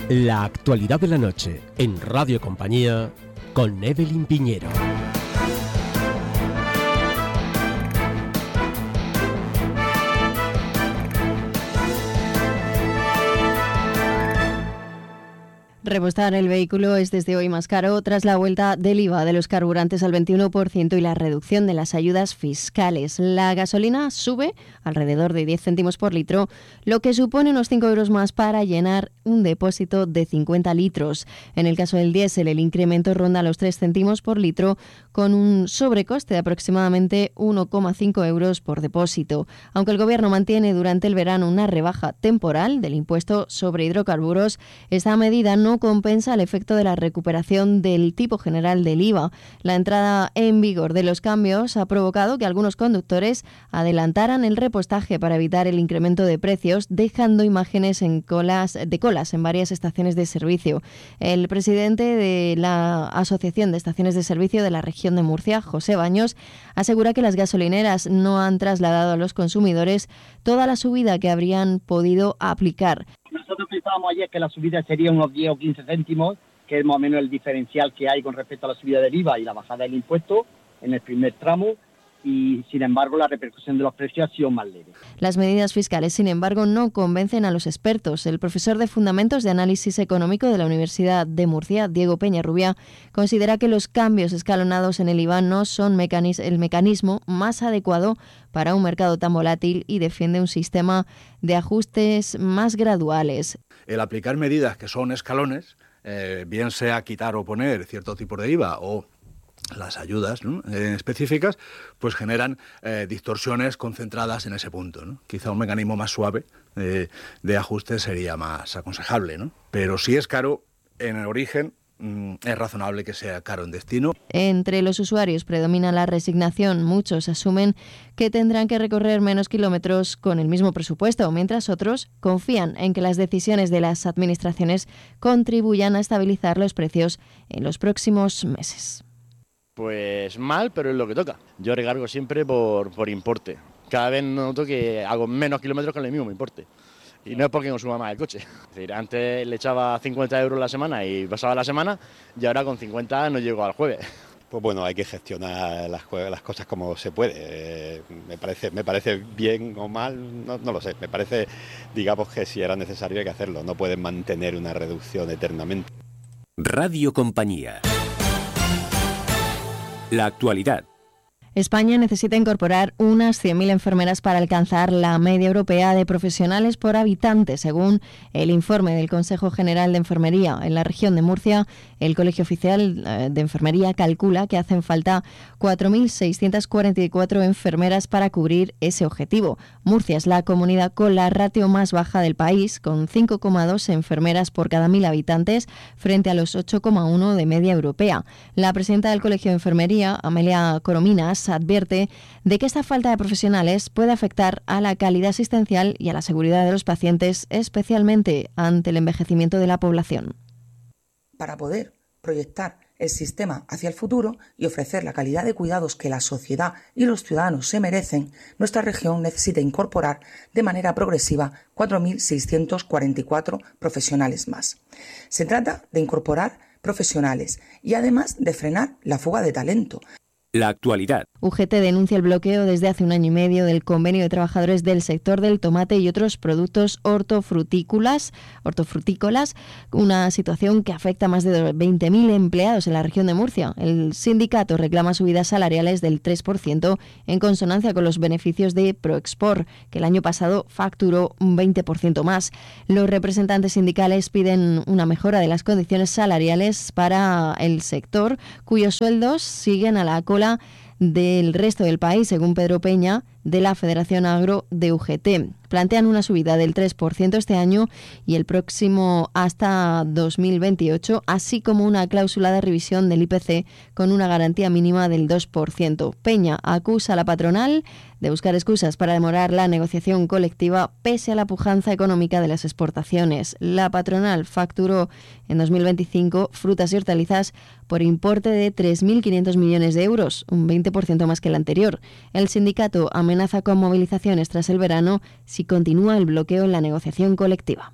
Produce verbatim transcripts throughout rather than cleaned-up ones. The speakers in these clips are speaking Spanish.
La actualidad de la noche en Radio Compañía con Evelyn Piñero. Repostar el vehículo es desde hoy más caro tras la vuelta del I V A de los carburantes al veintiuno por ciento y la reducción de las ayudas fiscales. La gasolina sube alrededor de diez céntimos por litro, lo que supone unos cinco euros más para llenar un depósito de cincuenta litros. En el caso del diésel, el incremento ronda los tres céntimos por litro, con un sobrecoste de aproximadamente uno coma cinco euros por depósito. Aunque el Gobierno mantiene durante el verano una rebaja temporal del impuesto sobre hidrocarburos, esta medida no compensa el efecto de la recuperación del tipo general del I V A. La entrada en vigor de los cambios ha provocado que algunos conductores adelantaran el repostaje para evitar el incremento de precios, dejando imágenes en colas, de colas en varias estaciones de servicio. El presidente de la Asociación de Estaciones de Servicio de la región de Murcia, José Baños, asegura que las gasolineras no han trasladado a los consumidores toda la subida que habrían podido aplicar. Nosotros pensábamos ayer que la subida sería unos diez o quince céntimos, que es más o menos el diferencial que hay con respecto a la subida del I V A y la bajada del impuesto en el primer tramo, y sin embargo la repercusión de los precios ha sido más leve. Las medidas fiscales, sin embargo, no convencen a los expertos. El profesor de Fundamentos de Análisis Económico de la Universidad de Murcia, Diego Peñarrubia, considera que los cambios escalonados en el I V A no son mecanis- el mecanismo más adecuado para un mercado tan volátil y defiende un sistema de ajustes más graduales. El aplicar medidas que son escalones, eh, bien sea quitar o poner cierto tipo de I V A o las ayudas, ¿no?, eh, específicas, pues generan eh, distorsiones concentradas en ese punto, ¿no? Quizá un mecanismo más suave eh, de ajuste sería más aconsejable, ¿no? Pero si es caro en el origen, mm, es razonable que sea caro en destino. Entre los usuarios predomina la resignación. Muchos asumen que tendrán que recorrer menos kilómetros con el mismo presupuesto, mientras otros confían en que las decisiones de las administraciones contribuyan a estabilizar los precios en los próximos meses. Pues mal, pero es lo que toca. Yo recargo siempre por, por importe. Cada vez noto que hago menos kilómetros con el mismo importe. Y no es porque consuma más el coche. Es decir, antes le echaba cincuenta euros la semana y pasaba la semana, y ahora con cincuenta no llego al jueves. Pues bueno, hay que gestionar las, las cosas como se puede. Eh, me parece, me parece bien o mal, no, no lo sé. Me parece, digamos, que si era necesario hay que hacerlo. No pueden mantener una reducción eternamente. Radio Compañía. La actualidad. España necesita incorporar unas cien mil enfermeras para alcanzar la media europea de profesionales por habitante, según el informe del Consejo General de Enfermería. En la región de Murcia, el Colegio Oficial de Enfermería calcula que hacen falta cuatro mil seiscientas cuarenta y cuatro enfermeras para cubrir ese objetivo. Murcia es la comunidad con la ratio más baja del país, con cinco coma dos enfermeras por cada mil habitantes, frente a los ocho coma uno de media europea. La presidenta del Colegio de Enfermería, Amelia Corominas, advierte de que esta falta de profesionales puede afectar a la calidad asistencial y a la seguridad de los pacientes, especialmente ante el envejecimiento de la población. Para poder proyectar el sistema hacia el futuro y ofrecer la calidad de cuidados que la sociedad y los ciudadanos se merecen, nuestra región necesita incorporar de manera progresiva cuatro mil seiscientos cuarenta y cuatro profesionales más. Se trata de incorporar profesionales y además de frenar la fuga de talento. La actualidad. U G T denuncia el bloqueo desde hace un año y medio del convenio de trabajadores del sector del tomate y otros productos hortofrutícolas, hortofrutícolas, una situación que afecta a más de veinte mil empleados en la región de Murcia. El sindicato reclama subidas salariales del tres por ciento en consonancia con los beneficios de Proexport, que el año pasado facturó un veinte por ciento más. Los representantes sindicales piden una mejora de las condiciones salariales para el sector, cuyos sueldos siguen a la cola del resto del país, según Pedro Peña, de la Federación Agro de U G T. Plantean una subida del tres por ciento este año y el próximo hasta dos mil veintiocho, así como una cláusula de revisión del I P C con una garantía mínima del dos por ciento. Peña acusa a la patronal de buscar excusas para demorar la negociación colectiva pese a la pujanza económica de las exportaciones. La patronal facturó en dos mil veinticinco frutas y hortalizas por importe de tres mil quinientos millones de euros, un veinte por ciento más que el anterior. El sindicato amenaza con movilizaciones tras el verano si continúa el bloqueo en la negociación colectiva.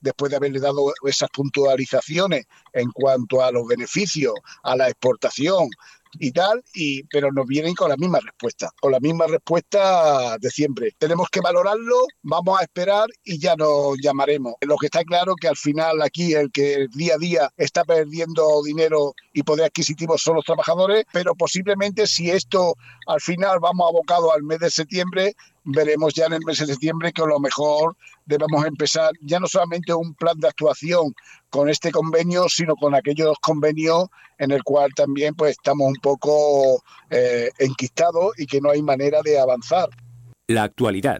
después de haberle dado esas puntualizaciones en cuanto a los beneficios, a la exportación y tal, y pero nos vienen con la misma respuesta, con la misma respuesta de siempre. Tenemos que valorarlo, vamos a esperar y ya nos llamaremos. Lo que está claro que al final aquí el que día a día está perdiendo dinero y poder adquisitivo son los trabajadores, pero posiblemente si esto al final vamos abocado al mes de septiembre, veremos ya en el mes de septiembre que a lo mejor debemos empezar ya no solamente un plan de actuación con este convenio, sino con aquellos convenios en el cual también pues estamos un poco eh, enquistados y que no hay manera de avanzar. La actualidad.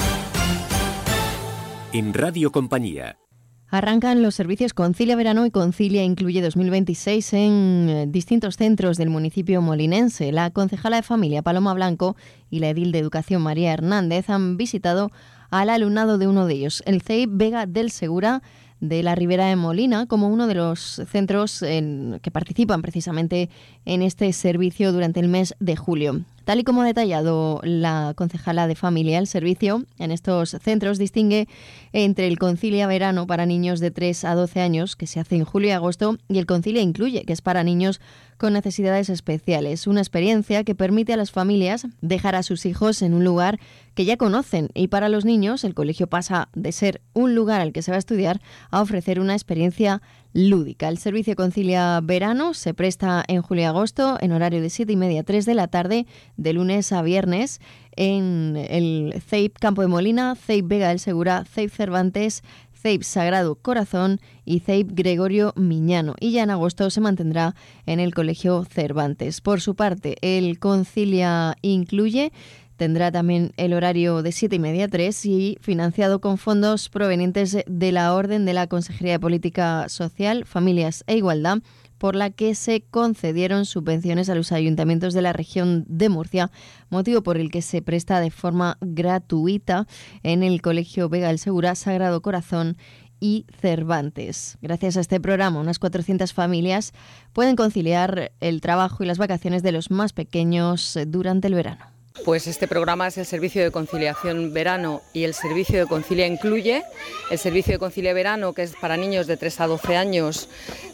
En Radio Compañía. Arrancan los servicios Concilia Verano y Concilia Incluye dos mil veintiséis en distintos centros del municipio molinense. La concejala de Familia, Paloma Blanco, y la edil de Educación, María Hernández, han visitado al alumnado de uno de ellos, el C E I P Vega del Segura, de la Ribera de Molina, como uno de los centros en, que participan precisamente en este servicio durante el mes de julio. Tal y como ha detallado la concejala de Familia, el servicio en estos centros distingue entre el Concilia Verano para niños de tres a doce años, que se hace en julio y agosto, y el Concilia Incluye, que es para niños con necesidades especiales. Una experiencia que permite a las familias dejar a sus hijos en un lugar que ya conocen, y para los niños el colegio pasa de ser un lugar al que se va a estudiar a ofrecer una experiencia lúdica. El servicio Concilia Verano se presta en julio y agosto en horario de siete y media a tres de la tarde, de lunes a viernes, en el C E I P Campo de Molina, C E I P Vega del Segura, C E I P Cervantes, C E I P Sagrado Corazón y C E I P Gregorio Miñano. Y ya en agosto se mantendrá en el Colegio Cervantes. Por su parte, el Concilia Incluye tendrá también el horario de siete y media a tres y financiado con fondos provenientes de la Orden de la Consejería de Política Social, Familias e Igualdad, por la que se concedieron subvenciones a los ayuntamientos de la región de Murcia, motivo por el que se presta de forma gratuita en el Colegio Vega del Segura, Sagrado Corazón y Cervantes. Gracias a este programa, unas cuatrocientas familias pueden conciliar el trabajo y las vacaciones de los más pequeños durante el verano. Pues este programa es el servicio de conciliación verano y el servicio de Concilia Incluye. El servicio de Concilia Verano, que es para niños de tres a doce años,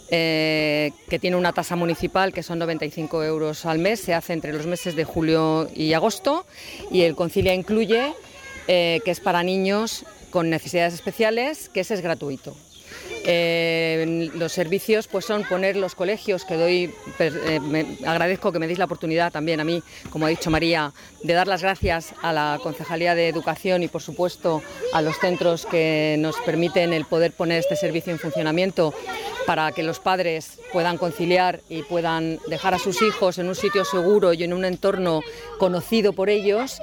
eh, que tiene una tasa municipal que son noventa y cinco euros al mes, se hace entre los meses de julio y agosto. Y el Concilia Incluye, eh, que es para niños con necesidades especiales, que ese es gratuito. Eh, los servicios pues son poner los colegios, que doy, eh, me agradezco que me deis la oportunidad también a mí, como ha dicho María, de dar las gracias a la Concejalía de Educación y por supuesto a los centros que nos permiten el poder poner este servicio en funcionamiento para que los padres puedan conciliar y puedan dejar a sus hijos en un sitio seguro y en un entorno conocido por ellos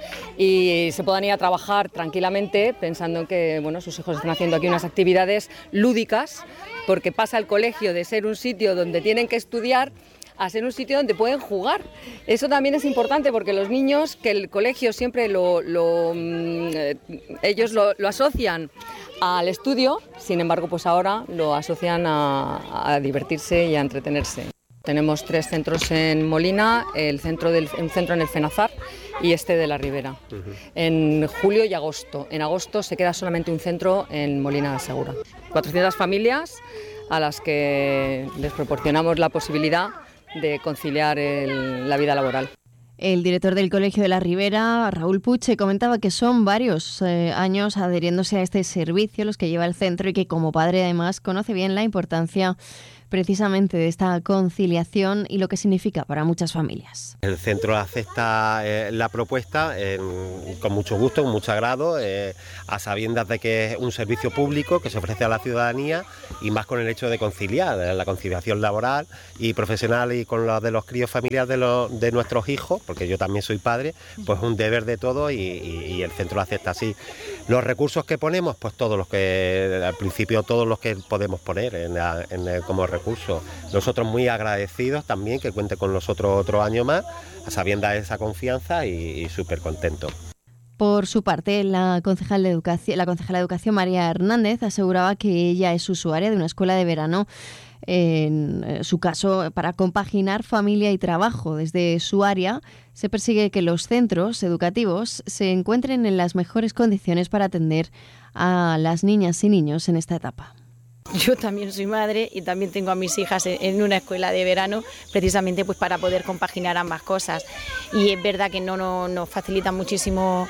y se puedan ir a trabajar tranquilamente pensando en que bueno, sus hijos están haciendo aquí unas actividades lúdicas, porque pasa el colegio de ser un sitio donde tienen que estudiar a ser un sitio donde pueden jugar. Eso también es importante porque los niños, que el colegio siempre lo, lo eh, ellos lo, lo asocian al estudio, sin embargo pues ahora lo asocian a, a divertirse y a entretenerse. Tenemos tres centros en Molina, el centro del, un centro en el Fenazar y este de la Ribera, uh-huh. en julio y agosto. En agosto se queda solamente un centro en Molina de Segura. cuatrocientas familias a las que les proporcionamos la posibilidad de conciliar el, la vida laboral. El director del Colegio de la Ribera, Raúl Puche, comentaba que son varios eh, años adheriéndose a este servicio los que lleva el centro y que como padre además conoce bien la importancia precisamente de esta conciliación y lo que significa para muchas familias. El centro acepta eh, la propuesta eh, con mucho gusto, con mucho agrado, eh, a sabiendas de que es un servicio público que se ofrece a la ciudadanía y más con el hecho de conciliar, eh, la conciliación laboral y profesional y con los de los críos familiares de, los, de nuestros hijos, porque yo también soy padre, pues un deber de todo y, y, y el centro lo acepta así. Los recursos que ponemos, pues todos los que, al principio todos los que podemos poner en la, en el, como recursos. Nosotros muy agradecidos también que cuente con nosotros otro año más, a sabiendas de esa confianza y, y súper contentos. Por su parte, la concejal de Educación, la concejala de Educación, María Hernández, aseguraba que ella es usuaria de una escuela de verano, en su caso, para compaginar familia y trabajo. Desde su área se persigue que los centros educativos se encuentren en las mejores condiciones para atender a las niñas y niños en esta etapa. yo también soy madre y también tengo a mis hijas en una escuela de verano, precisamente pues para poder compaginar ambas cosas. Y es verdad que no, no nos facilitan muchísimo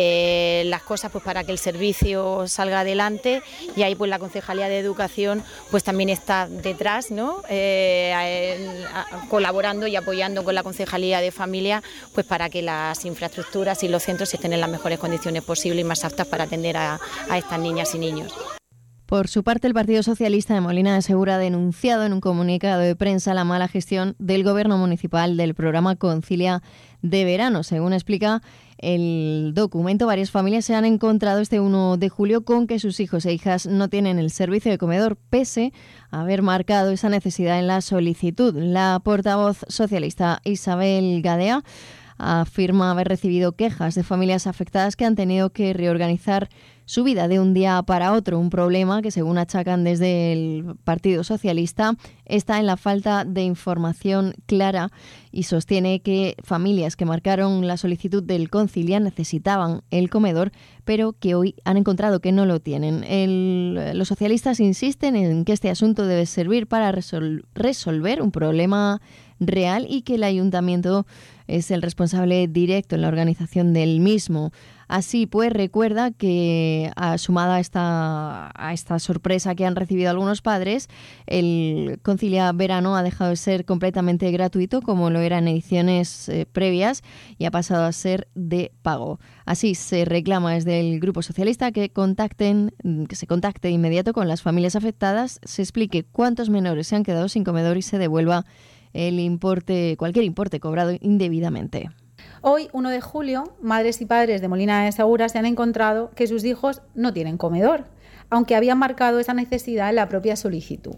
eh, las cosas pues para que el servicio salga adelante, y ahí pues la Concejalía de Educación pues también está detrás, ¿no? Eh, eh, colaborando y apoyando con la Concejalía de Familia pues para que las infraestructuras y los centros estén en las mejores condiciones posibles y más aptas para atender a, a estas niñas y niños. Por su parte, el Partido Socialista de Molina de Segura ha denunciado en un comunicado de prensa la mala gestión del Gobierno municipal del programa Concilia de verano. Según explica el documento, varias familias se han encontrado este uno de julio con que sus hijos e hijas no tienen el servicio de comedor, pese a haber marcado esa necesidad en la solicitud. La portavoz socialista Isabel Gadea afirma haber recibido quejas de familias afectadas que han tenido que reorganizar su vida de un día para otro, un problema que, según achacan desde el Partido Socialista, está en la falta de información clara, y sostiene que familias que marcaron la solicitud del Concilia necesitaban el comedor, pero que hoy han encontrado que no lo tienen. El, los socialistas insisten en que este asunto debe servir para resol, resolver un problema real y que el ayuntamiento es el responsable directo en la organización del mismo. Así pues, recuerda que, sumada a esta, a esta sorpresa que han recibido algunos padres, el Concilia Verano ha dejado de ser completamente gratuito, como lo era en ediciones eh, previas, y ha pasado a ser de pago. Así se reclama desde el Grupo Socialista que contacten, que se contacte de inmediato con las familias afectadas, se explique cuántos menores se han quedado sin comedor y se devuelva el importe, cualquier importe cobrado indebidamente. Hoy, uno de julio, madres y padres de Molina de Segura se han encontrado que sus hijos no tienen comedor, aunque habían marcado esa necesidad en la propia solicitud.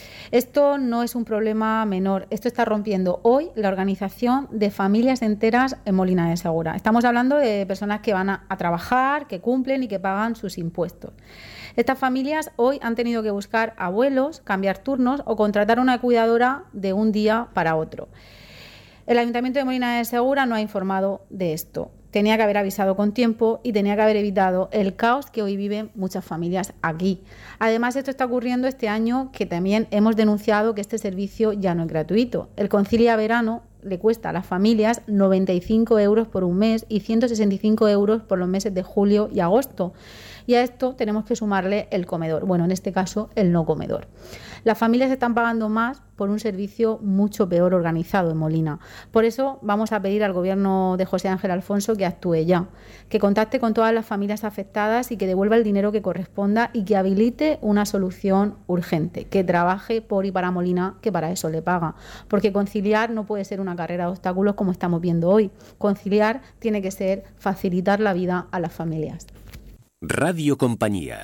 Esto no es un problema menor, esto está rompiendo hoy la organización de familias enteras en Molina de Segura. Estamos hablando de personas que van a, a trabajar, que cumplen y que pagan sus impuestos. Estas familias hoy han tenido que buscar abuelos, cambiar turnos o contratar una cuidadora de un día para otro. El Ayuntamiento de Molina de Segura no ha informado de esto. Tenía que haber avisado con tiempo y tenía que haber evitado el caos que hoy viven muchas familias aquí. Además, esto está ocurriendo este año, que también hemos denunciado que este servicio ya no es gratuito. El Concilia Verano le cuesta a las familias noventa y cinco euros por un mes y ciento sesenta y cinco euros por los meses de julio y agosto. Y a esto tenemos que sumarle el comedor, bueno, en este caso el no comedor. Las familias están pagando más por un servicio mucho peor organizado en Molina. Por eso vamos a pedir al Gobierno de José Ángel Alfonso que actúe ya, que contacte con todas las familias afectadas y que devuelva el dinero que corresponda y que habilite una solución urgente, que trabaje por y para Molina, que para eso le paga. Porque conciliar no puede ser una carrera de obstáculos como estamos viendo hoy. Conciliar tiene que ser facilitar la vida a las familias. Radio Compañía.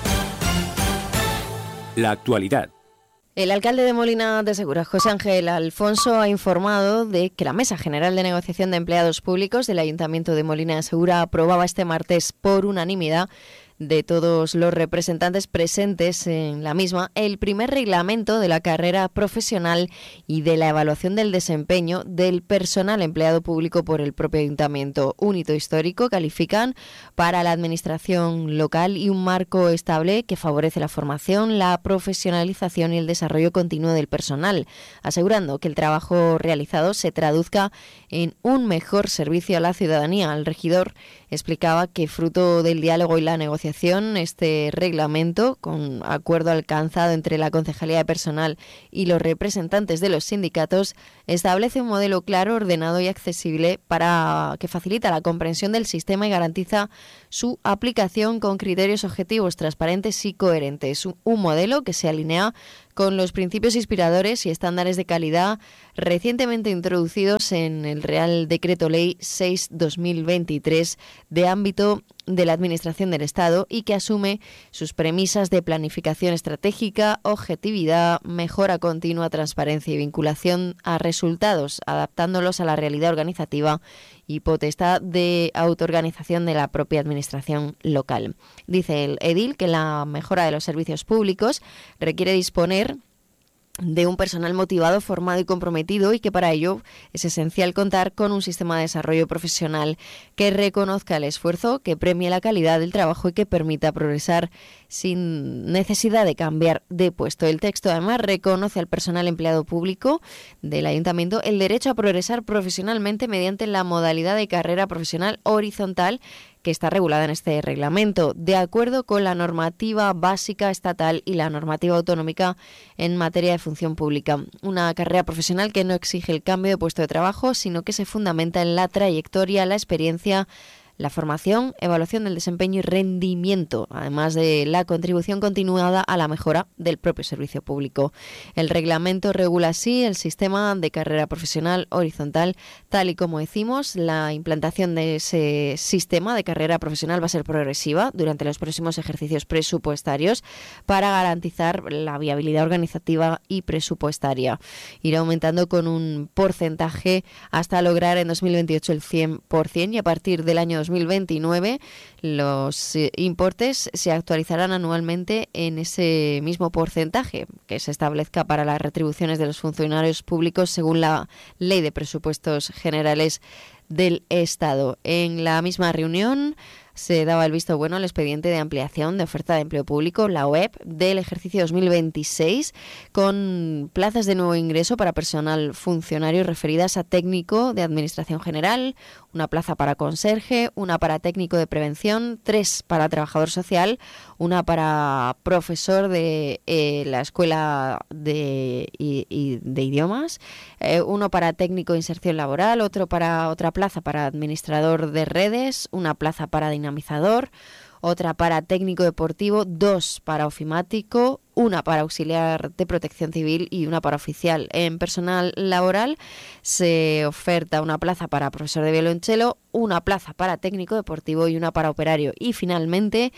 La actualidad. El alcalde de Molina de Segura, José Ángel Alfonso, ha informado de que la Mesa General de Negociación de Empleados Públicos del Ayuntamiento de Molina de Segura aprobaba este martes por unanimidad de todos los representantes presentes en la misma el primer reglamento de la carrera profesional y de la evaluación del desempeño del personal empleado público por el propio ayuntamiento. Un hito histórico, califican, para la administración local y un marco estable que favorece la formación, la profesionalización y el desarrollo continuo del personal, asegurando que el trabajo realizado se traduzca en un mejor servicio a la ciudadanía. El regidor explicaba que, fruto del diálogo y la negociación, este reglamento, con acuerdo alcanzado entre la Concejalía de Personal y los representantes de los sindicatos, establece un modelo claro, ordenado y accesible para que facilita la comprensión del sistema y garantiza su aplicación con criterios objetivos, transparentes y coherentes. Un modelo que se alinea con los principios inspiradores y estándares de calidad recientemente introducidos en el Real Decreto Ley seis barra dos mil veintitrés de ámbito de la Administración del Estado y que asume sus premisas de planificación estratégica, objetividad, mejora continua, transparencia y vinculación a resultados, adaptándolos a la realidad organizativa y potestad de autoorganización de la propia Administración local. Dice el edil que la mejora de los servicios públicos requiere disponer de un personal motivado, formado y comprometido, y que para ello es esencial contar con un sistema de desarrollo profesional que reconozca el esfuerzo, que premie la calidad del trabajo y que permita progresar sin necesidad de cambiar de puesto. El texto además reconoce al personal empleado público del ayuntamiento el derecho a progresar profesionalmente mediante la modalidad de carrera profesional horizontal que está regulada en este reglamento, de acuerdo con la normativa básica estatal y la normativa autonómica en materia de función pública. Una carrera profesional que no exige el cambio de puesto de trabajo, sino que se fundamenta en la trayectoria, la experiencia, la formación, evaluación del desempeño y rendimiento, además de la contribución continuada a la mejora del propio servicio público. El reglamento regula así el sistema de carrera profesional horizontal, tal y como decimos. La implantación de ese sistema de carrera profesional va a ser progresiva durante los próximos ejercicios presupuestarios para garantizar la viabilidad organizativa y presupuestaria. Irá aumentando con un porcentaje hasta lograr en dos mil veintiocho el cien por ciento, y a partir del año dos mil veintinueve los eh, importes se actualizarán anualmente en ese mismo porcentaje que se establezca para las retribuciones de los funcionarios públicos según la Ley de Presupuestos Generales del Estado. En la misma reunión se daba el visto bueno al expediente de ampliación de oferta de empleo público, la O E P, del ejercicio dos mil veintiséis, con plazas de nuevo ingreso para personal funcionario referidas a técnico de Administración General, una plaza para conserje, una para técnico de prevención, tres para trabajador social, una para profesor de eh, la Escuela de, y, y de Idiomas, eh, uno para técnico de inserción laboral, otro para otra plaza para administrador de redes, una plaza para dinamizador, otra para técnico deportivo, dos para ofimático, una para auxiliar de protección civil y una para oficial. En personal laboral se oferta una plaza para profesor de violonchelo, una plaza para técnico deportivo y una para operario. Y finalmente,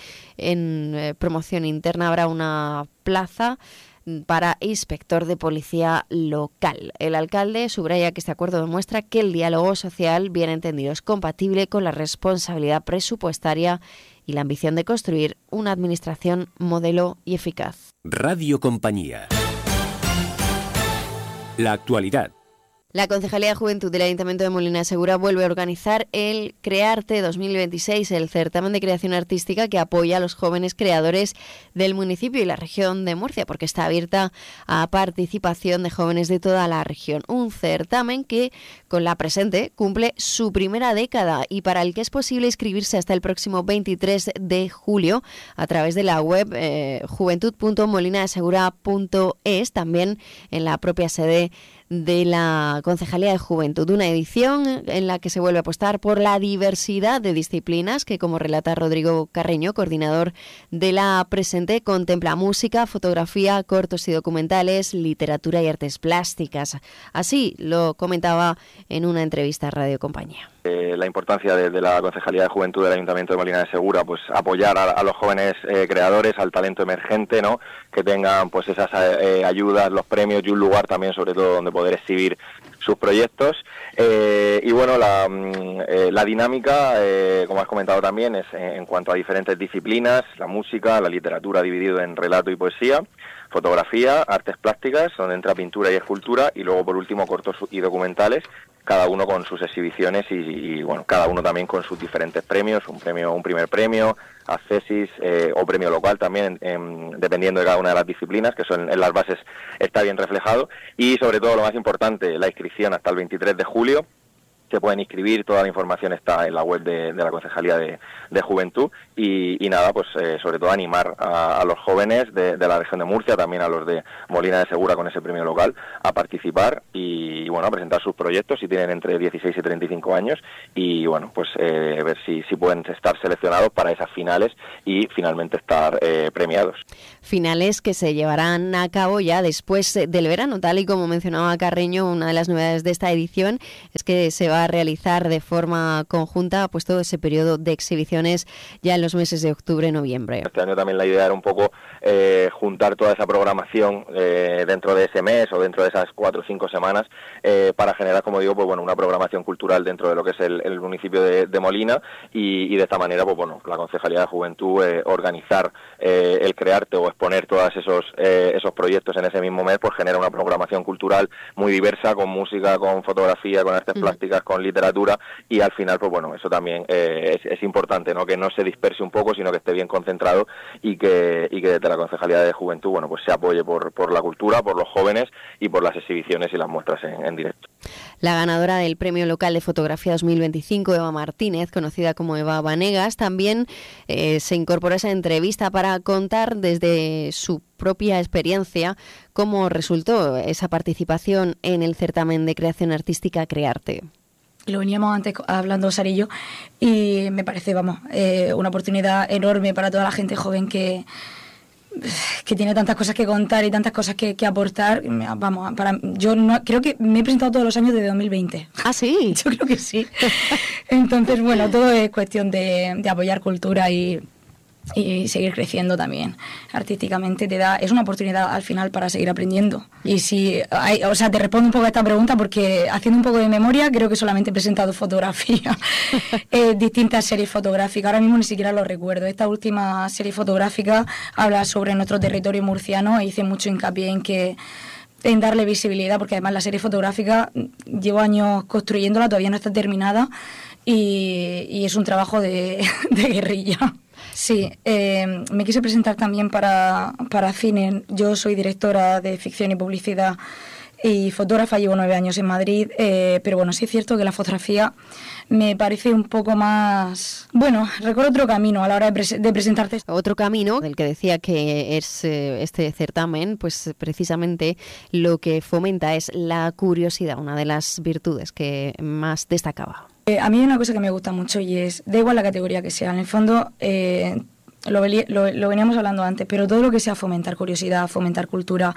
en eh, promoción interna habrá una plaza para inspector de policía local. El alcalde subraya que este acuerdo demuestra que el diálogo social, bien entendido, es compatible con la responsabilidad presupuestaria y la ambición de construir una administración modelo y eficaz. Radio Compañía. La actualidad. La Concejalía de Juventud del Ayuntamiento de Molina de Segura vuelve a organizar el Crearte dos mil veintiséis, el certamen de creación artística que apoya a los jóvenes creadores del municipio y la región de Murcia, porque está abierta a participación de jóvenes de toda la región. Un certamen que, con la presente, cumple su primera década y para el que es posible inscribirse hasta el próximo veintitrés de julio a través de la web eh, juventud punto molina de segura punto es, también en la propia sede de la Concejalía de Juventud. Una edición en la que se vuelve a apostar por la diversidad de disciplinas que, como relata Rodrigo Carreño, coordinador de la presente, contempla música, fotografía, cortos y documentales, literatura y artes plásticas. Así lo comentaba en una entrevista a Radio Compañía. Eh, la importancia de, de la Concejalía de Juventud del Ayuntamiento de Molina de Segura, pues apoyar a, a los jóvenes eh, creadores, al talento emergente, ¿no? Que tengan pues esas eh, ayudas, los premios y un lugar también, sobre todo, donde poder exhibir sus proyectos. Eh, y bueno, la, eh, la dinámica, eh, como has comentado también, es en, en cuanto a diferentes disciplinas: la música, la literatura dividido en relato y poesía, fotografía, artes plásticas, donde entra pintura y escultura, y luego por último cortos y documentales, cada uno con sus exhibiciones y, y bueno, cada uno también con sus diferentes premios, un premio, un primer premio, accesis eh, o premio local también, en, en, dependiendo de cada una de las disciplinas, que son en las bases está bien reflejado, y sobre todo lo más importante, la inscripción hasta el veintitrés de julio. Se pueden inscribir, toda la información está en la web de, de la Concejalía de, de Juventud y, y nada, pues eh, sobre todo animar a, a los jóvenes de, de la región de Murcia, también a los de Molina de Segura con ese premio local, a participar y, y bueno, a presentar sus proyectos si tienen entre dieciséis y treinta y cinco años y bueno, pues eh, ver si, si pueden estar seleccionados para esas finales y finalmente estar eh, premiados. Finales que se llevarán a cabo ya después del verano, tal y como mencionaba Carreño. Una de las novedades de esta edición es que se va va a realizar de forma conjunta pues todo ese periodo de exhibiciones ya en los meses de octubre y noviembre. Este año también la idea era un poco eh, juntar toda esa programación eh, dentro de ese mes o dentro de esas cuatro o cinco semanas eh, para generar, como digo, pues bueno, una programación cultural dentro de lo que es el, el municipio de, de Molina y, y de esta manera, pues bueno, la Concejalía de Juventud eh, organizar eh, el crearte o exponer todos esos eh, esos proyectos en ese mismo mes, pues genera una programación cultural muy diversa, con música, con fotografía, con artes mm. plásticas, con literatura, y al final, pues bueno, eso también eh, es, es importante, ¿no? Que no se disperse un poco, sino que esté bien concentrado y que y que desde la Concejalía de Juventud, bueno, pues se apoye por, por la cultura, por los jóvenes y por las exhibiciones y las muestras en, en directo. La ganadora del Premio Local de Fotografía dos mil veinticinco, Eva Martínez, conocida como Eva Vanegas, también eh, se incorporó a esa entrevista para contar desde su propia experiencia cómo resultó esa participación en el certamen de creación artística Crearte. Lo veníamos antes hablando Sara y yo, y me parece, vamos, eh, una oportunidad enorme para toda la gente joven que que tiene tantas cosas que contar y tantas cosas que, que aportar. Vamos, para yo no, creo que me he presentado todos los años desde dos mil veinte. ¿Ah, sí? Yo creo que sí. Entonces, bueno, todo es cuestión de, de apoyar cultura y, y seguir creciendo también artísticamente. Te da, es una oportunidad al final para seguir aprendiendo. Y si hay, o sea, te respondo un poco a esta pregunta porque haciendo un poco de memoria creo que solamente he presentado fotografía, eh, distintas series fotográficas. Ahora mismo ni siquiera lo recuerdo. Esta última serie fotográfica habla sobre nuestro territorio murciano e hice mucho hincapié en que en darle visibilidad, porque además la serie fotográfica llevo años construyéndola, todavía no está terminada y, y es un trabajo de, de guerrilla. Sí, eh, me quise presentar también para, para cine. Yo soy directora de ficción y publicidad y fotógrafa, llevo nueve años en Madrid, eh, pero bueno, sí es cierto que la fotografía me parece un poco más... Bueno, recorro otro camino a la hora de, pres de presentarte. Otro camino del que decía que es eh, este certamen, pues precisamente lo que fomenta es la curiosidad, una de las virtudes que más destacaba. Eh, a mí hay una cosa que me gusta mucho y es, da igual la categoría que sea, en el fondo eh, lo, lo, lo veníamos hablando antes, pero todo lo que sea fomentar curiosidad, fomentar cultura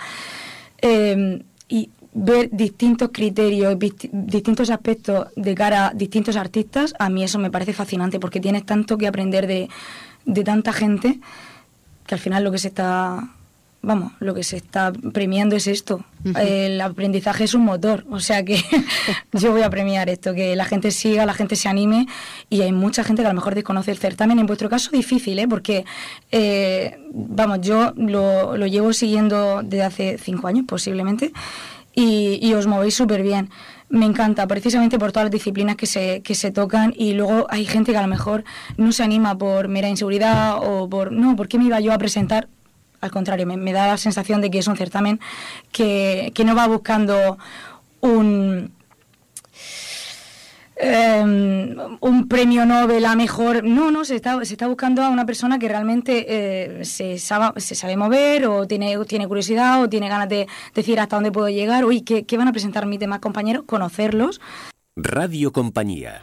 eh, y ver distintos criterios, distintos aspectos de cara a distintos artistas, a mí eso me parece fascinante porque tienes tanto que aprender de, de tanta gente que al final lo que se está... Vamos, lo que se está premiando es esto. Uh-huh. El aprendizaje es un motor, o sea que yo voy a premiar esto, que la gente siga, la gente se anime, y hay mucha gente que a lo mejor desconoce el certamen. En vuestro caso difícil, ¿eh? Porque, eh, vamos, yo lo, lo llevo siguiendo desde hace cinco años posiblemente, y, y os movéis súper bien. Me encanta, precisamente por todas las disciplinas que se, que se tocan, y luego hay gente que a lo mejor no se anima por mera inseguridad o por, no, ¿por qué me iba yo a presentar? Al contrario, me, me da la sensación de que es un certamen que, que no va buscando un, eh, un premio Nobel a mejor. No, no, se está, se está buscando a una persona que realmente eh, se, sabe, se sabe mover o tiene, tiene curiosidad o tiene ganas de decir hasta dónde puedo llegar. Uy, ¿qué, qué van a presentar mis demás compañeros? Conocerlos. Radio Compañía.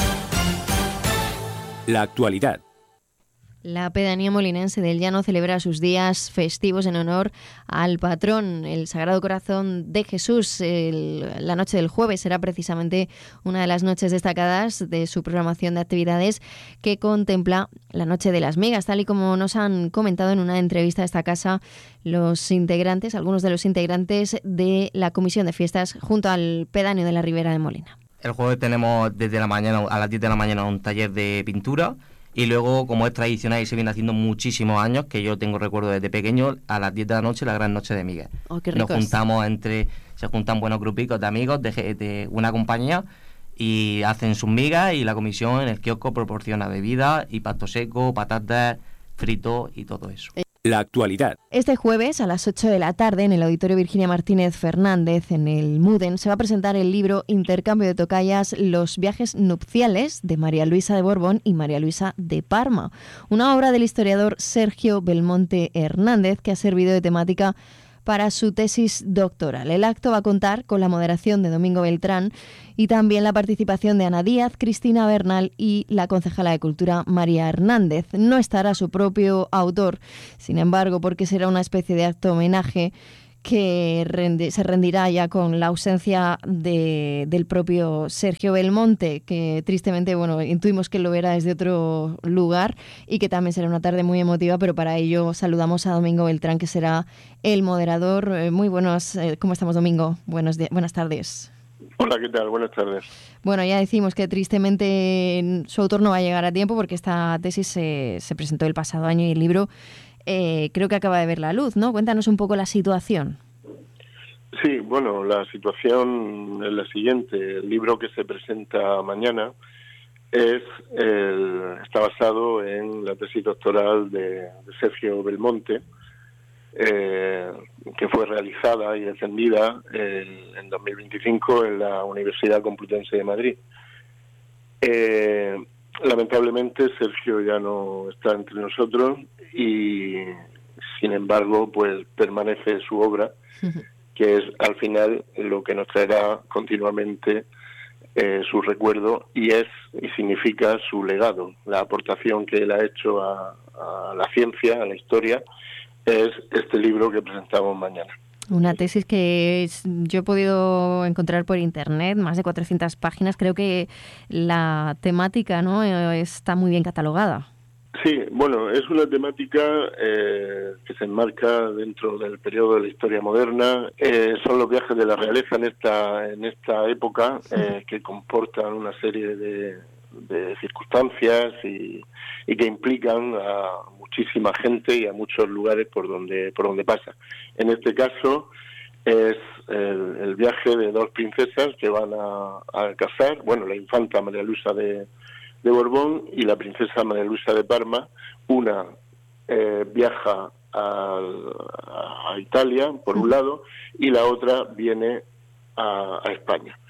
La actualidad. La pedanía molinense del Llano celebra sus días festivos en honor al patrón, el Sagrado Corazón de Jesús. El, la noche del jueves será precisamente una de las noches destacadas de su programación de actividades, que contempla la Noche de las Migas, tal y como nos han comentado en una entrevista a esta casa los integrantes, algunos de los integrantes de la Comisión de Fiestas junto al pedáneo de la Ribera de Molina. El jueves tenemos desde la mañana a las diez de la mañana un taller de pintura. Y luego, como es tradicional y se viene haciendo muchísimos años, que yo tengo recuerdo desde pequeño, a las diez de la noche, la gran noche de migas. Oh, qué Nos juntamos entre, se juntan buenos grupicos de amigos de, de una compañía y hacen sus migas, y la comisión en el kiosco proporciona bebidas y pasto seco, patatas, fritos y todo eso. La actualidad. Este jueves a las ocho de la tarde en el Auditorio Virginia Martínez Fernández, en el Muden, se va a presentar el libro Intercambio de tocayas, los viajes nupciales de María Luisa de Borbón y María Luisa de Parma, una obra del historiador Sergio Belmonte Hernández que ha servido de temática para su tesis doctoral. El acto va a contar con la moderación de Domingo Beltrán y también la participación de Ana Díaz, Cristina Bernal y la concejala de Cultura María Hernández. No estará su propio autor, sin embargo, porque será una especie de acto homenaje que rende, se rendirá ya con la ausencia de, del propio Sergio Belmonte, que tristemente, bueno, intuimos que lo verá desde otro lugar y que también será una tarde muy emotiva, pero para ello saludamos a Domingo Beltrán, que será el moderador. Eh, muy buenos, eh, ¿cómo estamos, Domingo? Buenos días, buenas tardes. Hola, ¿qué tal? Buenas tardes. Bueno, ya decimos que tristemente su autor no va a llegar a tiempo porque esta tesis se, se presentó el pasado año y el libro eh, creo que acaba de ver la luz, ¿no? Cuéntanos un poco la situación. Sí, bueno, la situación es la siguiente. El libro que se presenta mañana es el, está basado en la tesis doctoral de, de Sergio Belmonte, eh, que fue realizada y defendida en, en dos mil veinticinco en la Universidad Complutense de Madrid. Eh, lamentablemente Sergio ya no está entre nosotros y, sin embargo, pues permanece su obra, que es al final lo que nos traerá continuamente eh, su recuerdo y es y significa su legado, la aportación que él ha hecho a, a la ciencia, a la historia, es este libro que presentamos mañana. Una tesis que es, yo he podido encontrar por internet, más de cuatrocientas páginas. Creo que la temática, ¿no?, está muy bien catalogada. Sí, bueno, es una temática eh, que se enmarca dentro del periodo de la historia moderna. Eh, son los viajes de la realeza en esta en esta época, eh, que comportan una serie de, de circunstancias y, y que implican a muchísima gente y a muchos lugares por donde por donde pasa. En este caso es el, el viaje de dos princesas que van a, a cazar, bueno, la infanta María Luisa de de Borbón y la princesa María Luisa de Parma. Una eh, viaja a, a Italia, por un lado, y la otra viene a, a España.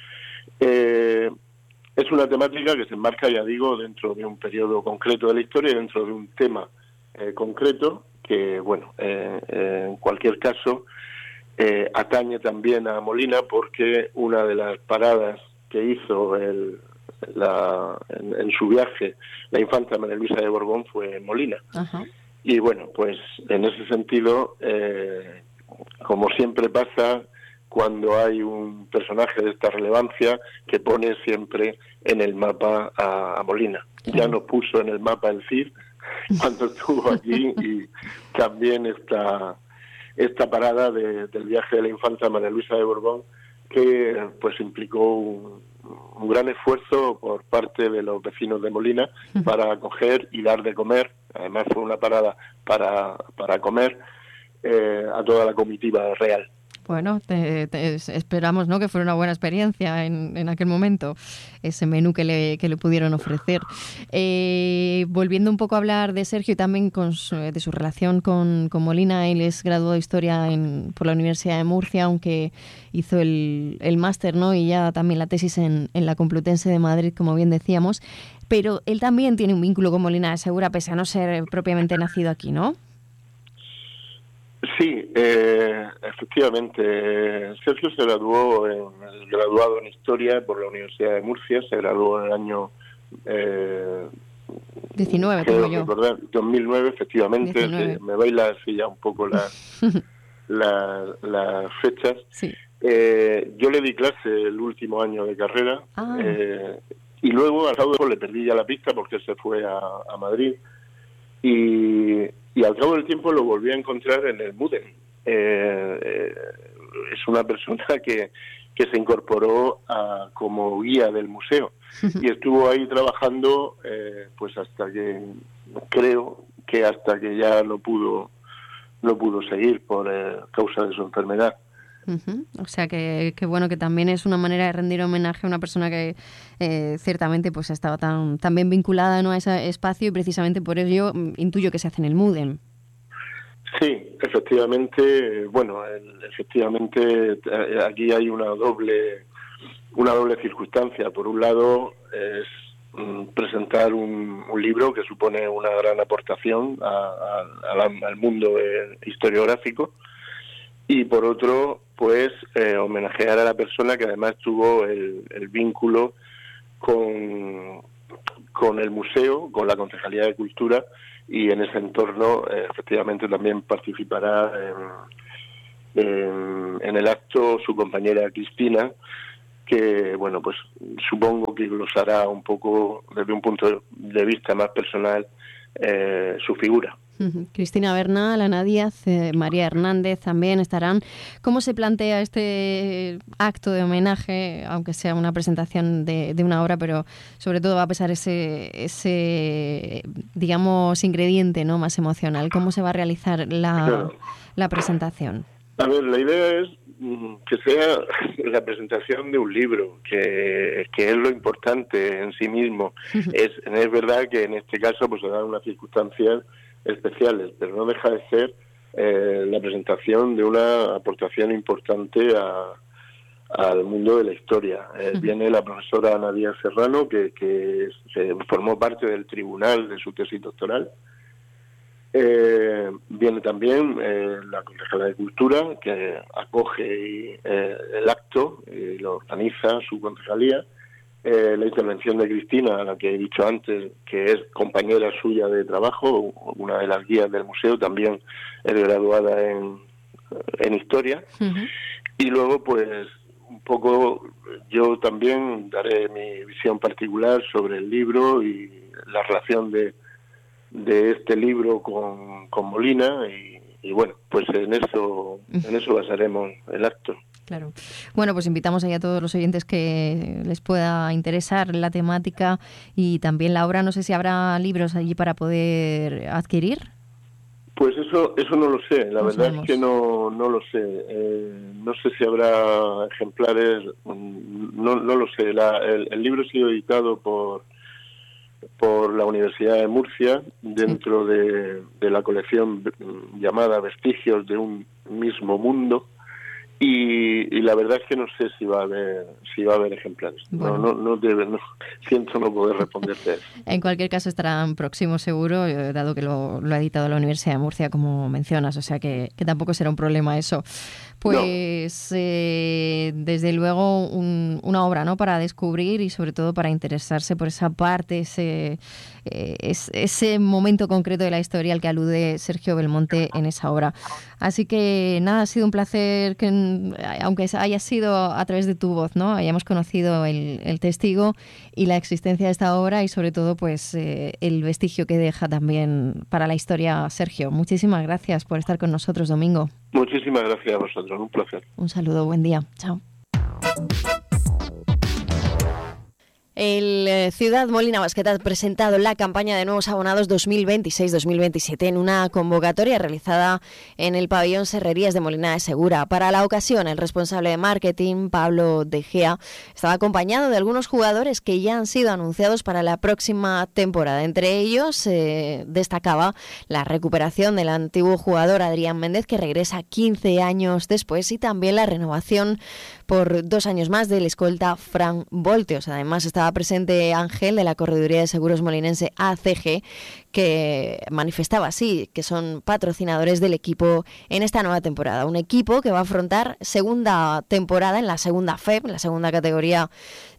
Eh, es una temática que se enmarca, ya digo, dentro de un periodo concreto de la historia, dentro de un tema eh, concreto, que, bueno, eh, eh, en cualquier caso, eh, atañe también a Molina, porque una de las paradas que hizo el La, en, en su viaje la infanta María Luisa de Borbón fue en Molina. Ajá. Y bueno, pues en ese sentido, eh, como siempre pasa cuando hay un personaje de esta relevancia, que pone siempre en el mapa a, a Molina. Ya nos puso en el mapa el Cid cuando estuvo aquí, y también esta, esta parada de, del viaje de la infanta María Luisa de Borbón, que pues implicó un un gran esfuerzo por parte de los vecinos de Molina para acoger y dar de comer. Además fue una parada para, para comer eh, a toda la comitiva real. Bueno, te, te, esperamos, ¿no?, que fuera una buena experiencia en, en aquel momento, ese menú que le, que le pudieron ofrecer. Eh, volviendo un poco a hablar de Sergio y también con su, de su relación con, con Molina, él es graduado de Historia en, por la Universidad de Murcia, aunque hizo el, el máster, ¿no?, y ya también la tesis en, en la Complutense de Madrid, como bien decíamos, pero él también tiene un vínculo con Molina de Segura, pese a no ser propiamente nacido aquí, ¿no? Sí, eh, efectivamente. Sergio se graduó, en, graduado en Historia por la Universidad de Murcia, se graduó en el año eh, diecinueve, tengo yo. Recordar, dos mil nueve, efectivamente. Se, me baila así ya un poco las la, la fechas. Sí. Eh, yo le di clase el último año de carrera, ah. eh, y luego al cabo de le perdí ya la pista porque se fue a, a Madrid. Y, y al cabo del tiempo lo volví a encontrar en el MUDEN. Eh, eh, es una persona que, que se incorporó a, como guía del museo y estuvo ahí trabajando eh, pues hasta que, creo que hasta que ya no pudo no pudo seguir por eh, causa de su enfermedad. Uh-huh. O sea que, que bueno, que también es una manera de rendir homenaje a una persona que eh, ciertamente pues estaba tan, tan bien vinculada, ¿no?, a ese espacio, y precisamente por ello intuyo que se hace en el MUDEN. Sí, efectivamente. Bueno, el, efectivamente aquí hay una doble una doble circunstancia. Por un lado es mm, presentar un, un libro que supone una gran aportación a, a, a la, al mundo eh, historiográfico, y por otro, pues eh, homenajear a la persona que además tuvo el, el vínculo con, con el museo, con la Concejalía de Cultura, y en ese entorno eh, efectivamente también participará en, en el acto su compañera Cristina, que, bueno, pues supongo que glosará un poco desde un punto de vista más personal eh, su figura. Uh-huh. Cristina Bernal, Ana Díaz, eh, María Hernández también estarán. ¿Cómo se plantea este acto de homenaje, aunque sea una presentación de, de una obra, pero sobre todo va a pesar ese, ese digamos, ingrediente, ¿no?, más emocional? ¿Cómo se va a realizar la, claro. la presentación? A ver, la idea es que sea la presentación de un libro, que, que es lo importante en sí mismo. es, es verdad que en este caso pues se dan unas circunstancias especiales, pero no deja de ser eh, la presentación de una aportación importante a, al mundo de la historia. Eh, viene la profesora Ana Díaz Serrano, que, que se formó parte del tribunal de su tesis doctoral. Eh, viene también eh, la concejala de Cultura, que acoge eh, el acto y lo organiza su concejalía. Eh, la intervención de Cristina, a la que he dicho antes, que es compañera suya de trabajo, una de las guías del museo, también es graduada en, en Historia. Uh-huh. Y luego, pues, un poco yo también daré mi visión particular sobre el libro y la relación de, de este libro con, con Molina y, y, bueno, pues en eso, en eso basaremos el acto. Claro. Bueno, pues invitamos ahí a todos los oyentes que les pueda interesar la temática y también la obra. No sé si habrá libros allí para poder adquirir. Pues eso eso no lo sé, la no verdad sabemos. es que no no lo sé. Eh, no sé si habrá ejemplares, no no lo sé. La, el, el libro ha sido editado por por la Universidad de Murcia dentro sí. de, de la colección llamada Vestigios de un mismo mundo. Y, y la verdad es que no sé si va a haber si va a haber ejemplares. Bueno. No, no, no debe, no, siento no poder responderte eso. En cualquier caso estarán próximos seguro, dado que lo, lo ha editado la Universidad de Murcia, como mencionas, o sea que, que tampoco será un problema eso. Pues no. eh, desde luego un, una obra, ¿no?, para descubrir y sobre todo para interesarse por esa parte, ese, eh, es, ese momento concreto de la historia al que alude Sergio Belmonte en esa obra. Así que nada, ha sido un placer que, aunque haya sido a través de tu voz, ¿no?, hayamos conocido el, el testigo y la existencia de esta obra y sobre todo pues eh, el vestigio que deja también para la historia Sergio. Muchísimas gracias por estar con nosotros, Domingo. Muchísimas gracias a vosotros, un placer. Un saludo, buen día. Chao. El eh, Ciudad Molina Basket ha presentado la campaña de nuevos abonados dos mil veintiséis dos mil veintisiete en una convocatoria realizada en el pabellón Serrerías de Molina de Segura. Para la ocasión, el responsable de marketing, Pablo De Gea, estaba acompañado de algunos jugadores que ya han sido anunciados para la próxima temporada. Entre ellos eh, destacaba la recuperación del antiguo jugador Adrián Méndez, que regresa quince años después, y también la renovación por dos años más del escolta Fran Volteos. Además estaba presente Ángel de la Correduría de Seguros Molinense A C G, que manifestaba así que son patrocinadores del equipo en esta nueva temporada. Un equipo que va a afrontar segunda temporada en la segunda F E B, la segunda categoría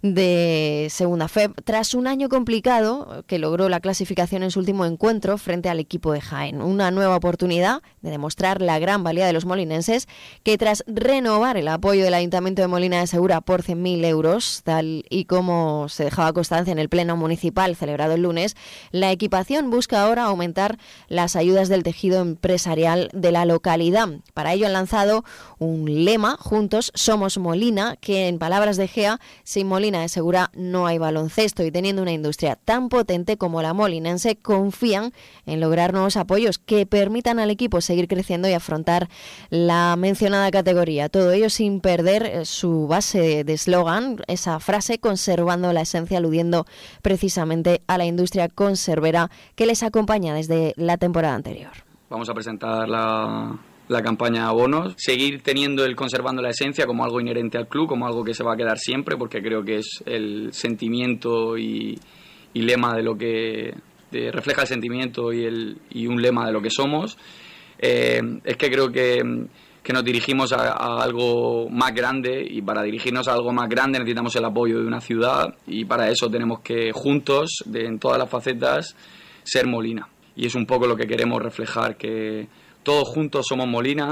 de segunda F E B, tras un año complicado que logró la clasificación en su último encuentro frente al equipo de Jaén. Una nueva oportunidad de demostrar la gran valía de los molinenses, que tras renovar el apoyo del Ayuntamiento de Molina de Segura por cien mil euros, tal y como se dejaba constancia en el pleno municipal celebrado el lunes, la equipación busca ahora aumentar las ayudas del tejido empresarial de la localidad. Para ello han lanzado un lema: Juntos somos Molina, que en palabras de Gea, sin Molina de Segura no hay baloncesto, y teniendo una industria tan potente como la molinense, confían en lograr nuevos apoyos que permitan al equipo seguir creciendo y afrontar la mencionada categoría. Todo ello sin perder su base de eslogan, esa frase conservando la esencia, aludiendo precisamente a la industria conservera que les acompaña desde la temporada anterior. Vamos a presentar la, la campaña abonos, seguir teniendo el conservando la esencia como algo inherente al club, como algo que se va a quedar siempre, porque creo que es el sentimiento y, y lema de lo que de, refleja el sentimiento y, el, y un lema de lo que somos. Eh, es que creo que que nos dirigimos a, a algo más grande, y para dirigirnos a algo más grande necesitamos el apoyo de una ciudad, y para eso tenemos que juntos, de, en todas las facetas, ser Molina. Y es un poco lo que queremos reflejar, que todos juntos somos Molina,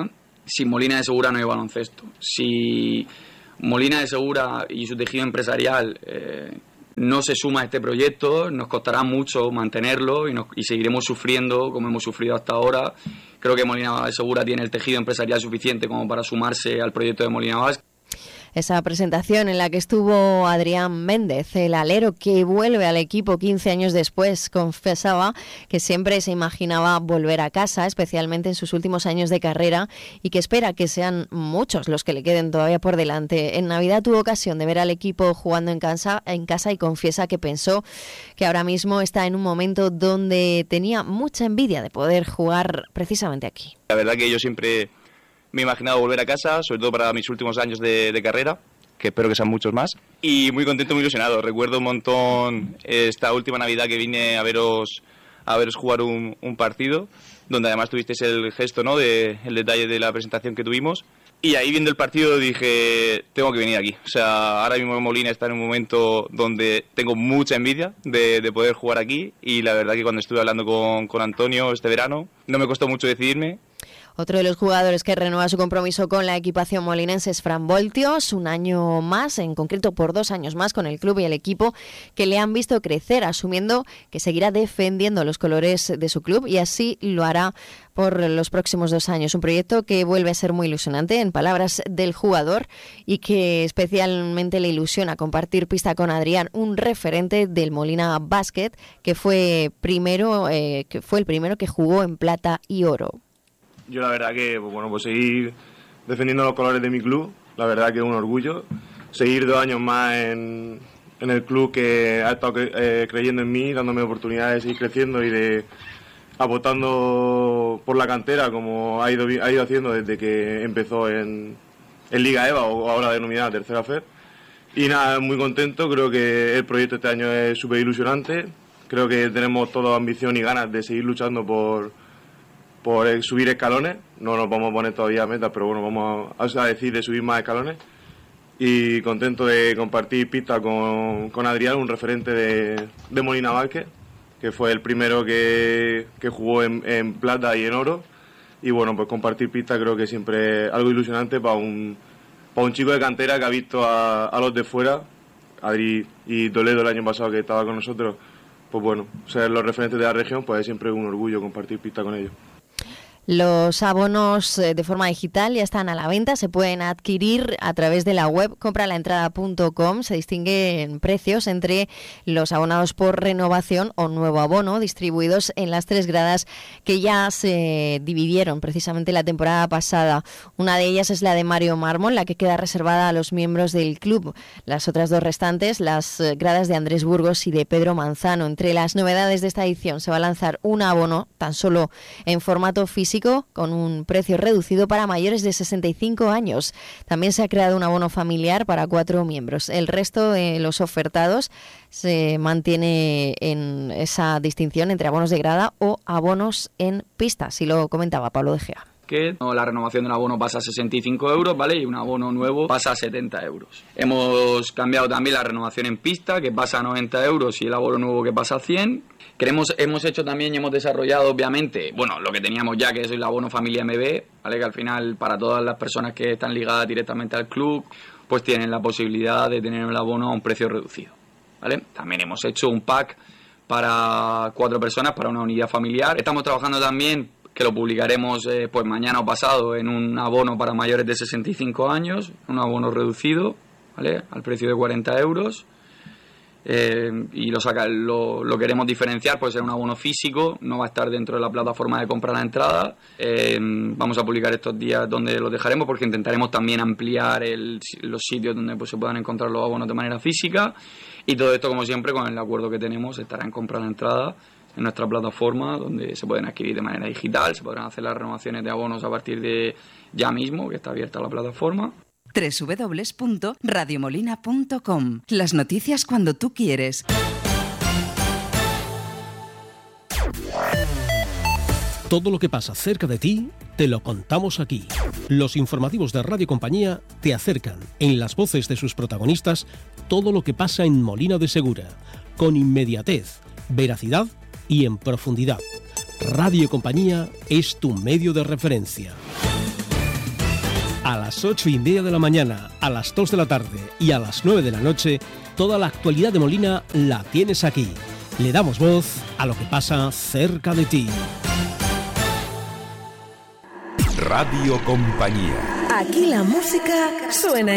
sin Molina de Segura no hay baloncesto. Si Molina de Segura y su tejido empresarial eh, no se suma a este proyecto, nos costará mucho mantenerlo y, nos, y seguiremos sufriendo como hemos sufrido hasta ahora. Creo que Molina de Segura tiene el tejido empresarial suficiente como para sumarse al proyecto de Molina Basket. Esa presentación en la que estuvo Adrián Méndez, el alero que vuelve al equipo quince años después, confesaba que siempre se imaginaba volver a casa, especialmente en sus últimos años de carrera, y que espera que sean muchos los que le queden todavía por delante. En Navidad tuvo ocasión de ver al equipo jugando en casa, en casa y confiesa que pensó que ahora mismo está en un momento donde tenía mucha envidia de poder jugar precisamente aquí. La verdad que yo siempre me he imaginado volver a casa, sobre todo para mis últimos años de, de carrera, que espero que sean muchos más, y muy contento, muy ilusionado. Recuerdo un montón esta última Navidad que vine a veros a veros jugar un, un partido, donde además tuvisteis el gesto, ¿no?, de, el detalle de la presentación que tuvimos, y ahí viendo el partido dije, tengo que venir aquí. O sea, ahora mismo Molina está en un momento donde tengo mucha envidia de, de poder jugar aquí, y la verdad que cuando estuve hablando con, con Antonio este verano, no me costó mucho decidirme. Otro de los jugadores que renueva su compromiso con la equipación molinense es Fran Voltios, un año más, en concreto por dos años más con el club y el equipo, que le han visto crecer, asumiendo que seguirá defendiendo los colores de su club y así lo hará por los próximos dos años. Un proyecto que vuelve a ser muy ilusionante, en palabras del jugador, y que especialmente le ilusiona compartir pista con Adrián, un referente del Molina Basket, que fue primero, eh, que fue el primero que jugó en plata y oro. Yo la verdad que, pues bueno, pues seguir defendiendo los colores de mi club, la verdad que es un orgullo. Seguir dos años más en, en el club que ha estado eh, creyendo en mí, dándome oportunidades de seguir creciendo y de apostando por la cantera, como ha ido, ha ido haciendo desde que empezó en, en Liga EVA, o ahora denominada Tercera F E D. Y nada, muy contento, creo que el proyecto este año es súper ilusionante, creo que tenemos toda ambición y ganas de seguir luchando por... por subir escalones. No nos vamos a poner todavía metas, pero bueno, vamos a, a decir de subir más escalones, y contento de compartir pista con, con Adrián, un referente de, de Molina Basket, que fue el primero que, que jugó en, en plata y en oro, y bueno, pues compartir pista creo que siempre es algo ilusionante para un, para un chico de cantera que ha visto a, a los de fuera, Adri y Toledo el año pasado que estaba con nosotros, pues bueno, ser los referentes de la región, pues es siempre un orgullo compartir pista con ellos. Los abonos de forma digital ya están a la venta, se pueden adquirir a través de la web compralaentrada punto com. Se distinguen precios entre los abonados por renovación o nuevo abono, distribuidos en las tres gradas que ya se dividieron precisamente la temporada pasada. Una de ellas es la de Mario Mármol, la que queda reservada a los miembros del club. Las otras dos restantes, las gradas de Andrés Burgos y de Pedro Manzano. Entre las novedades de esta edición se va a lanzar un abono tan solo en formato físico, con un precio reducido para mayores de sesenta y cinco años. También se ha creado un abono familiar para cuatro miembros. El resto de los ofertados se mantiene en esa distinción entre abonos de grada o abonos en pista, así lo comentaba Pablo De Gea. Que la renovación de un abono pasa a sesenta y cinco euros, ¿vale? Y un abono nuevo pasa a setenta euros. Hemos cambiado también la renovación en pista, que pasa a noventa euros, y el abono nuevo que pasa a cien. Queremos, hemos hecho también y hemos desarrollado, obviamente, bueno, lo que teníamos ya, que es el abono Familia M B, ¿vale? Que al final, para todas las personas que están ligadas directamente al club, pues tienen la posibilidad de tener el abono a un precio reducido, ¿vale? También hemos hecho un pack para cuatro personas, para una unidad familiar. Estamos trabajando también, que lo publicaremos eh, pues mañana o pasado, en un abono para mayores de sesenta y cinco años, un abono reducido, ¿vale?, al precio de cuarenta euros. Eh, y lo, saca, lo, lo queremos diferenciar, pues es un abono físico, no va a estar dentro de la plataforma de compra a la entrada. Eh, vamos a publicar estos días donde lo dejaremos, porque intentaremos también ampliar el, los sitios donde pues, se puedan encontrar los abonos de manera física, y todo esto, como siempre, con el acuerdo que tenemos, estará en compra a la entrada en nuestra plataforma, donde se pueden adquirir de manera digital, se podrán hacer las renovaciones de abonos a partir de ya mismo, que está abierta la plataforma. doble u doble u doble u punto radio molina punto com. Las noticias cuando tú quieres. Todo lo que pasa cerca de ti, te lo contamos aquí. Los informativos de Radio Compañía te acercan, en las voces de sus protagonistas, todo lo que pasa en Molina de Segura, con inmediatez, veracidad y en profundidad. Radio Compañía es tu medio de referencia. A las ocho y media de la mañana, a las dos de la tarde y a las nueve de la noche, toda la actualidad de Molina la tienes aquí. Le damos voz a lo que pasa cerca de ti. Radio Compañía. Aquí la música suena